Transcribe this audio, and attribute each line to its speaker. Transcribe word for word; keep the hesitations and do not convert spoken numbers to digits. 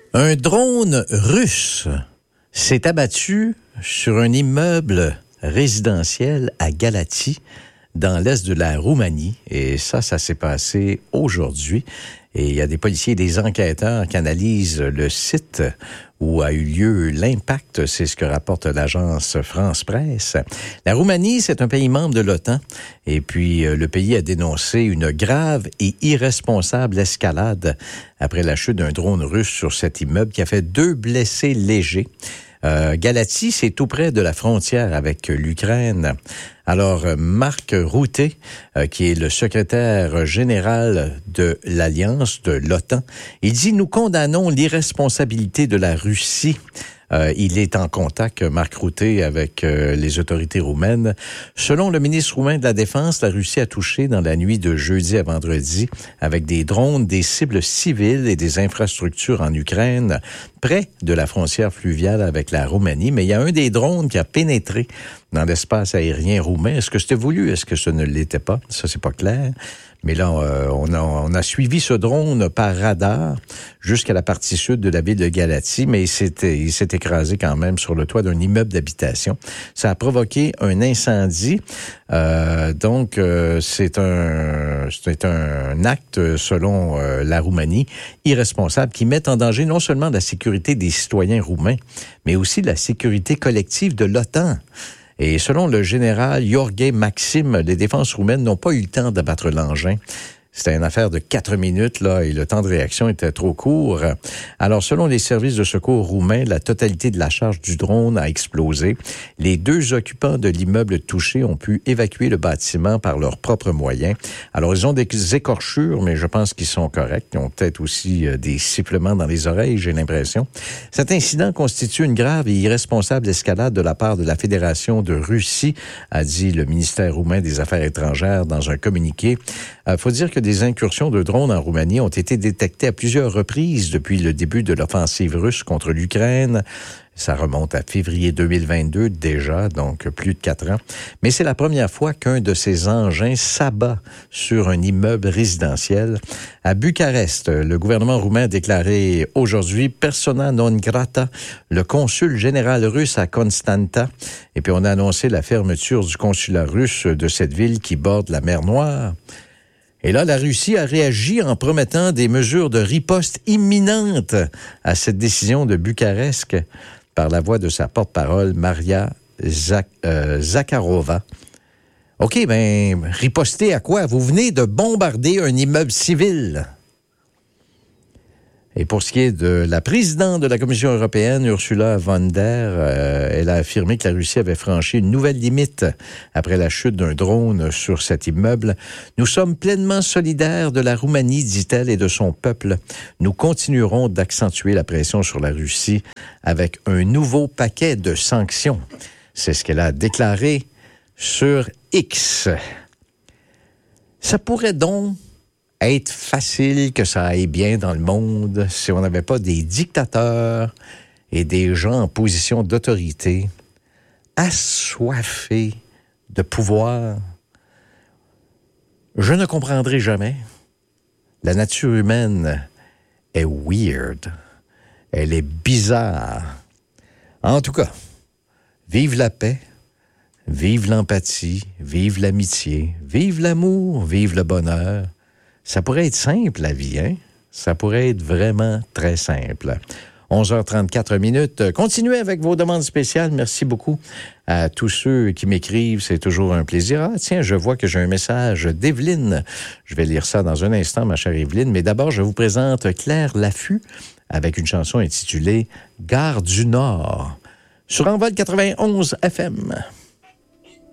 Speaker 1: Un drone russe s'est abattu sur un immeuble résidentiel à Galați, dans l'est de la Roumanie. Et ça, ça s'est passé aujourd'hui. Et il y a des policiers et des enquêteurs qui analysent le site où a eu lieu l'impact. C'est ce que rapporte l'agence France Presse. La Roumanie, c'est un pays membre de l'OTAN. Et puis, le pays a dénoncé une grave et irresponsable escalade après la chute d'un drone russe sur cet immeuble qui a fait deux blessés légers. Euh, Galați, c'est tout près de la frontière avec l'Ukraine. Alors, Marc Rutte, euh, qui est le secrétaire général de l'Alliance de l'OTAN, il dit « Nous condamnons l'irresponsabilité de la Russie ». Euh, il est en contact, Marc Rutte, avec euh, les autorités roumaines. Selon le ministre roumain de la Défense, la Russie a touché dans la nuit de jeudi à vendredi avec des drones des cibles civiles et des infrastructures en Ukraine, près de la frontière fluviale avec la Roumanie. Mais il y a un des drones qui a pénétré dans l'espace aérien roumain. Est-ce que c'était voulu? Est-ce que ce ne l'était pas? Ça, c'est pas clair. Mais là, euh, on, a, on a suivi ce drone par radar jusqu'à la partie sud de la ville de Galați, mais il s'est, il s'est écrasé quand même sur le toit d'un immeuble d'habitation. Ça a provoqué un incendie. Euh, donc, euh, c'est un, c'est un acte, selon euh, la Roumanie, irresponsable qui met en danger non seulement la sécurité des citoyens roumains, mais aussi la sécurité collective de l'OTAN. Et selon le général Gheorghe Maxim, les défenses roumaines n'ont pas eu le temps d'abattre l'engin. C'était une affaire de quatre minutes, là, et le temps de réaction était trop court. Alors, selon les services de secours roumains, la totalité de la charge du drone a explosé. Les deux occupants de l'immeuble touché ont pu évacuer le bâtiment par leurs propres moyens. Alors, ils ont des écorchures, mais je pense qu'ils sont corrects. Ils ont peut-être aussi euh, des sifflements dans les oreilles, j'ai l'impression. Cet incident constitue une grave et irresponsable escalade de la part de la Fédération de Russie, a dit le ministère roumain des Affaires étrangères dans un communiqué. Il euh, faut dire que des incursions de drones en Roumanie ont été détectées à plusieurs reprises depuis le début de l'offensive russe contre l'Ukraine. Ça remonte à février deux mille vingt-deux déjà, donc plus de quatre ans. Mais c'est la première fois qu'un de ces engins s'abat sur un immeuble résidentiel. À Bucarest, le gouvernement roumain a déclaré aujourd'hui persona non grata le consul général russe à Constanta. Et puis on a annoncé la fermeture du consulat russe de cette ville qui borde la mer Noire. Et là, la Russie a réagi en promettant des mesures de riposte imminentes à cette décision de Bucarest par la voix de sa porte-parole, Maria Zak- euh, Zakharova. OK, ben, riposter à quoi? Vous venez de bombarder un immeuble civil. Et pour ce qui est de la présidente de la Commission européenne, Ursula von der, euh, elle a affirmé que la Russie avait franchi une nouvelle limite après la chute d'un drone sur cet immeuble. Nous sommes pleinement solidaires de la Roumanie, dit-elle, et de son peuple. Nous continuerons d'accentuer la pression sur la Russie avec un nouveau paquet de sanctions. C'est ce qu'elle a déclaré sur X. Ça pourrait donc être facile que ça aille bien dans le monde si on n'avait pas des dictateurs et des gens en position d'autorité assoiffés de pouvoir. Je ne comprendrai jamais. La nature humaine est weird. Elle est bizarre. En tout cas, vive la paix, vive l'empathie, vive l'amitié, vive l'amour, vive le bonheur. Ça pourrait être simple, la vie, hein? Ça pourrait être vraiment très simple. onze heures trente-quatre minutes. Continuez avec vos demandes spéciales. Merci beaucoup à tous ceux qui m'écrivent. C'est toujours un plaisir. Ah, tiens, je vois que j'ai un message d'Evelyne. Je vais lire ça dans un instant, ma chère Evelyne. Mais d'abord, je vous présente Claire Laffut avec une chanson intitulée « Gare du Nord » sur Envol quatre-vingt-onze F M.